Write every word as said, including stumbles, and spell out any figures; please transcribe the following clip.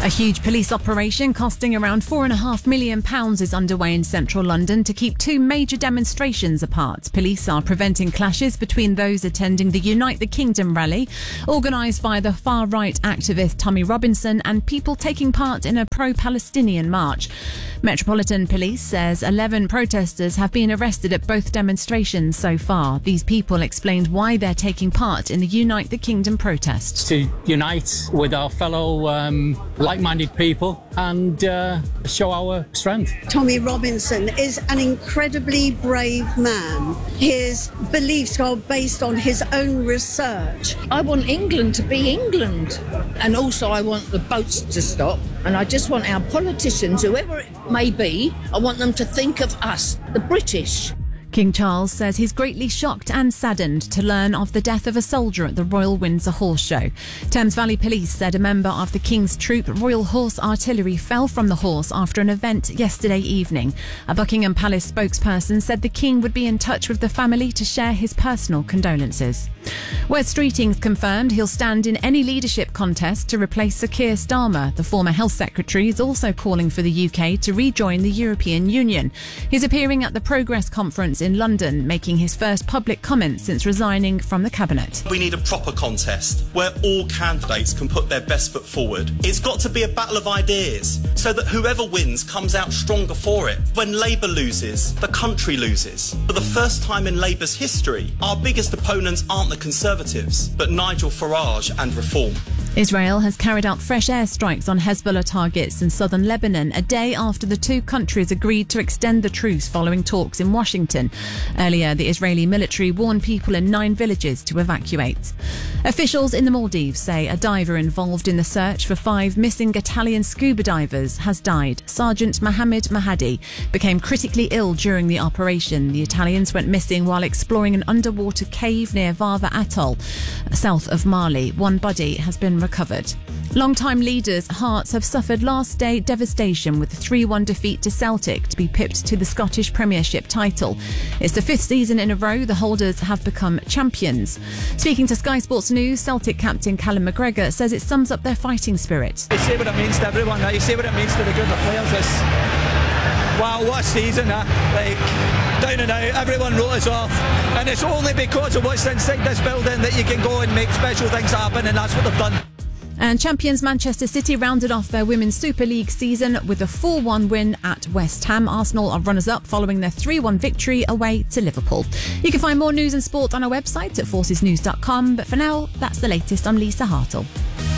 A huge police operation costing around four and a half million pounds is underway in central London to keep two major demonstrations apart. Police are preventing clashes between those attending the Unite the Kingdom rally, organised by the far-right activist Tommy Robinson, and people taking part in a pro-Palestinian march. Metropolitan Police says eleven protesters have been arrested at both demonstrations so far. These people explained why they're taking part in the Unite the Kingdom protest. To unite with our fellow um, like-minded people and uh, show our strength. Tommy Robinson is an incredibly brave man. His beliefs are based on his own research. I want England to be England. And also I want the boats to stop. And I just want our politicians, whoever it may be, I want them to think of us, the British. King Charles says he's greatly shocked and saddened to learn of the death of a soldier at the Royal Windsor Horse Show. Thames Valley Police said a member of the King's Troop Royal Horse Artillery fell from the horse after an event yesterday evening. A Buckingham Palace spokesperson said the King would be in touch with the family to share his personal condolences. Wes Streeting's confirmed he'll stand in any leadership contest to replace Sir Keir Starmer. The former Health Secretary is also calling for the U K to rejoin the European Union. He's appearing at the Progress Conference in London, making his first public comments since resigning from the cabinet. We need a proper contest where all candidates can put their best foot forward. It's got to be a battle of ideas so that whoever wins comes out stronger for it. When Labour loses, the country loses. For the first time in Labour's history, our biggest opponents aren't the Conservatives, but Nigel Farage and Reform. Israel has carried out fresh airstrikes on Hezbollah targets in southern Lebanon, a day after the two countries agreed to extend the truce following talks in Washington. Earlier, the Israeli military warned people in nine villages to evacuate. Officials in the Maldives say a diver involved in the search for five missing Italian scuba divers has died. Sergeant Mohammed Mahadi became critically ill during the operation. The Italians went missing while exploring an underwater cave near Vava Atoll, south of Mali. One body has been recovered. Long-time leaders Hearts have suffered last day devastation with a three one defeat to Celtic to be pipped to the Scottish Premiership title. It's the fifth season in a row the holders have become champions. Speaking to Sky Sports News, Celtic captain Callum McGregor says it sums up their fighting spirit. You see what it means to everyone, you see what it means to the group of players. It's, wow, what a season, uh, like down and out, everyone wrote us off, and it's only because of what's inside this building that you can go and make special things happen, and that's what they've done. And champions Manchester City rounded off their Women's Super League season with a four one win at West Ham. Arsenal are runners-up following their three one victory away to Liverpool. You can find more news and sport on our website at forces news dot com. But for now, that's the latest. I'm Lisa Hartle.